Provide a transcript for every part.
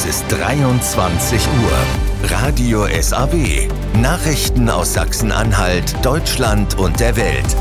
Es ist 23 Uhr. Radio SAW. Nachrichten aus Sachsen-Anhalt, Deutschland und der Welt.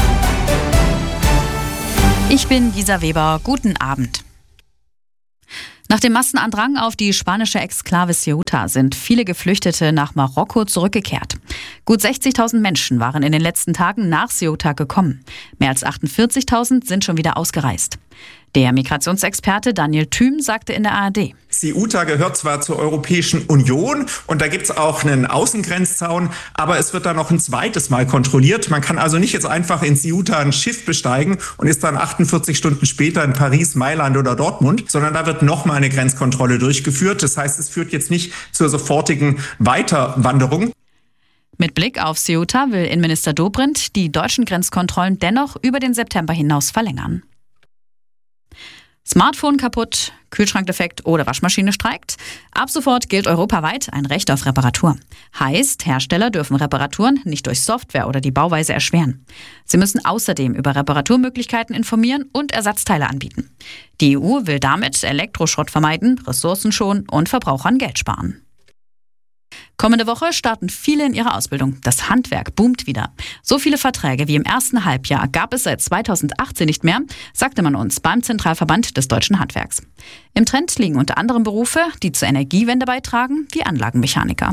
Ich bin Lisa Weber. Guten Abend. Nach dem Massenandrang auf die spanische Exklave Ceuta sind viele Geflüchtete nach Marokko zurückgekehrt. Gut 60.000 Menschen waren in den letzten Tagen nach Ceuta gekommen. Mehr als 48.000 sind schon wieder ausgereist. Der Migrationsexperte Daniel Thüm sagte in der ARD: Ceuta gehört zwar zur Europäischen Union und da gibt es auch einen Außengrenzzaun, aber es wird dann noch ein zweites Mal kontrolliert. Man kann also nicht jetzt einfach in Ceuta ein Schiff besteigen und ist dann 48 Stunden später in Paris, Mailand oder Dortmund, sondern da wird nochmal eine Grenzkontrolle durchgeführt. Das heißt, es führt jetzt nicht zur sofortigen Weiterwanderung. Mit Blick auf Ceuta will Innenminister Dobrindt die deutschen Grenzkontrollen dennoch über den September hinaus verlängern. Smartphone kaputt, Kühlschrank defekt oder Waschmaschine streikt? Ab sofort gilt europaweit ein Recht auf Reparatur. Heißt, Hersteller dürfen Reparaturen nicht durch Software oder die Bauweise erschweren. Sie müssen außerdem über Reparaturmöglichkeiten informieren und Ersatzteile anbieten. Die EU will damit Elektroschrott vermeiden, Ressourcen schonen und Verbrauchern Geld sparen. Kommende Woche starten viele in ihre Ausbildung. Das Handwerk boomt wieder. So viele Verträge wie im ersten Halbjahr gab es seit 2018 nicht mehr, sagte man uns beim Zentralverband des Deutschen Handwerks. Im Trend liegen unter anderem Berufe, die zur Energiewende beitragen, wie Anlagenmechaniker.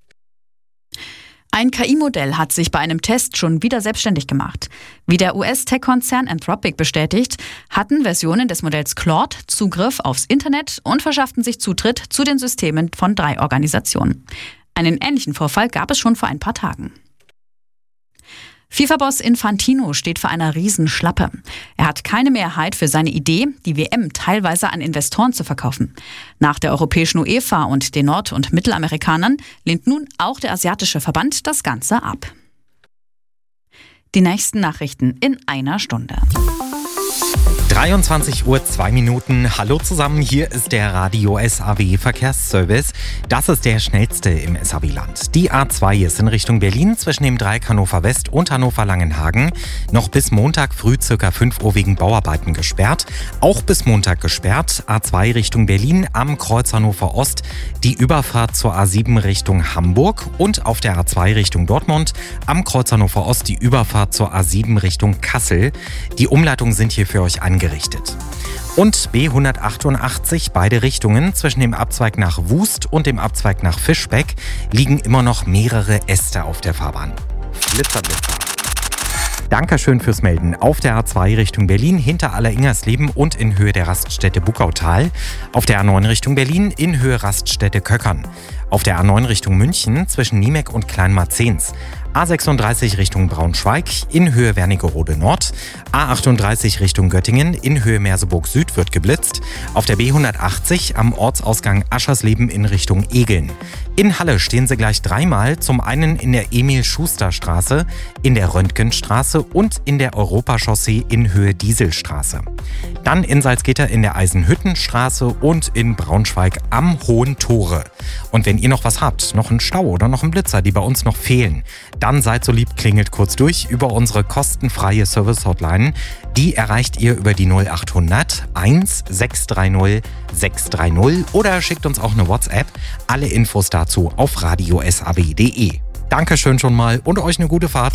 Ein KI-Modell hat sich bei einem Test schon wieder selbstständig gemacht. Wie der US-Tech-Konzern Anthropic bestätigt, hatten Versionen des Modells Claude Zugriff aufs Internet und verschafften sich Zutritt zu den Systemen von 3 Organisationen. Einen ähnlichen Vorfall gab es schon vor ein paar Tagen. FIFA-Boss Infantino steht vor einer Riesenschlappe. Er hat keine Mehrheit für seine Idee, die WM teilweise an Investoren zu verkaufen. Nach der europäischen UEFA und den Nord- und Mittelamerikanern lehnt nun auch der asiatische Verband das Ganze ab. Die nächsten Nachrichten in einer Stunde. 23 Uhr, 2 Minuten. Hallo zusammen, hier ist der Radio SAW Verkehrsservice. Das ist der schnellste im SAW-Land. Die A2 ist in Richtung Berlin zwischen dem Dreieck Hannover West und Hannover Langenhagen noch bis Montag früh ca. 5 Uhr wegen Bauarbeiten gesperrt. Auch bis Montag gesperrt. A2 Richtung Berlin am Kreuz Hannover Ost die Überfahrt zur A7 Richtung Hamburg und auf der A2 Richtung Dortmund am Kreuz Hannover Ost die Überfahrt zur A7 Richtung Kassel. Die Umleitungen sind hier für euch angerichtet. Und B188, beide Richtungen zwischen dem Abzweig nach Wust und dem Abzweig nach Fischbeck, liegen immer noch mehrere Äste auf der Fahrbahn. Blitzer. Dankeschön fürs Melden. Auf der A2 Richtung Berlin hinter Alleringersleben und in Höhe der Raststätte Buckautal. Auf der A9 Richtung Berlin in Höhe Raststätte Köckern. Auf der A9 Richtung München zwischen Niemek und Kleinmarzens. A36 Richtung Braunschweig in Höhe Wernigerode Nord. A38 Richtung Göttingen in Höhe Merseburg Süd wird geblitzt. Auf der B180 am Ortsausgang Aschersleben in Richtung Egeln. In Halle stehen sie gleich 3-mal, zum einen in der Emil-Schuster-Straße, in der Röntgenstraße und in der Europachaussee in Höhe Dieselstraße. Dann in Salzgitter in der Eisenhüttenstraße und in Braunschweig am Hohen Tore. Und wenn ihr noch was habt, noch einen Stau oder noch einen Blitzer, die bei uns noch fehlen, dann seid so lieb, klingelt kurz durch über unsere kostenfreie Service-Hotline. Die erreicht ihr über die 0800 1630 630 oder schickt uns auch eine WhatsApp. Alle Infos dazu auf radiosab.de. Dankeschön schon mal und euch eine gute Fahrt.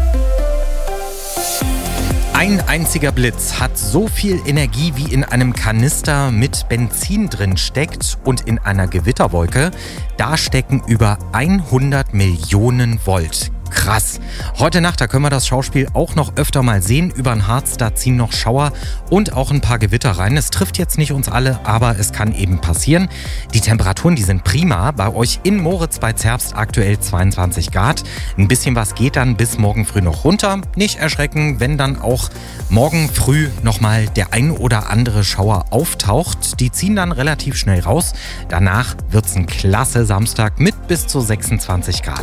Ein einziger Blitz hat so viel Energie, wie in einem Kanister mit Benzin drin steckt, und in einer Gewitterwolke, da stecken über 100 Millionen Volt. Krass. Heute Nacht, da können wir das Schauspiel auch noch öfter mal sehen. Über den Harz, da ziehen noch Schauer und auch ein paar Gewitter rein. Es trifft jetzt nicht uns alle, aber es kann eben passieren. Die Temperaturen, die sind prima. Bei euch in Moritz bei Zerbst aktuell 22 Grad. Ein bisschen was geht dann bis morgen früh noch runter. Nicht erschrecken, wenn dann auch morgen früh nochmal der ein oder andere Schauer auftaucht. Die ziehen dann relativ schnell raus. Danach wird's ein klasse Samstag mit bis zu 26 Grad.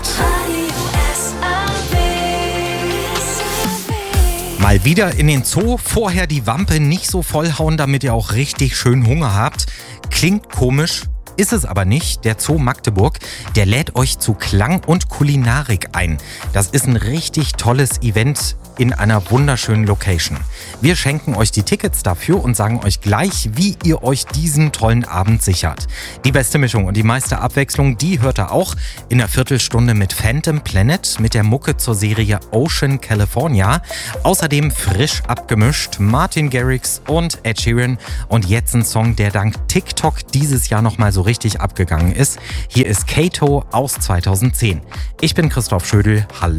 Mal wieder in den Zoo, vorher die Wampe nicht so vollhauen, damit ihr auch richtig schön Hunger habt. Klingt komisch, ist es aber nicht. Der Zoo Magdeburg, der lädt euch zu Klang und Kulinarik ein. Das ist ein richtig tolles Event in einer wunderschönen Location. Wir schenken euch die Tickets dafür und sagen euch gleich, wie ihr euch diesen tollen Abend sichert. Die beste Mischung und die meiste Abwechslung, die hört ihr auch in der Viertelstunde mit Phantom Planet, mit der Mucke zur Serie Ocean California. Außerdem frisch abgemischt Martin Garrix und Ed Sheeran. Und jetzt ein Song, der dank TikTok dieses Jahr nochmal so richtig abgegangen ist. Hier ist Kato aus 2010. Ich bin Christoph Schödel. Hallo.